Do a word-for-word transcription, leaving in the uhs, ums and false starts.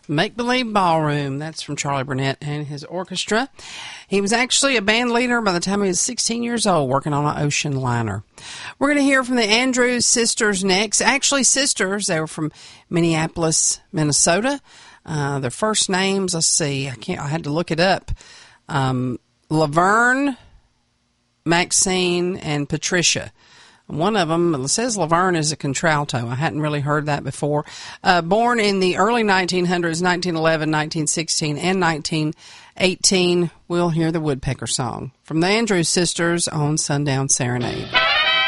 Make Believe Ballroom. That's from Charlie Burnett and his orchestra. He was actually a band leader by the time he was sixteen years old, working on an ocean liner. We're going to hear from the Andrews Sisters next. Actually, sisters. They were from Minneapolis, Minnesota. Uh, their first names, let's see, I can't. I had to look it up. Um, Laverne, Maxine, and Patricia. One of them, it says Laverne is a contralto. I hadn't really heard that before. Uh, born in the early nineteen hundreds, nineteen eleven, nineteen sixteen, and nineteen eighteen, we'll hear the Woodpecker Song from the Andrews Sisters on Sundown Serenade.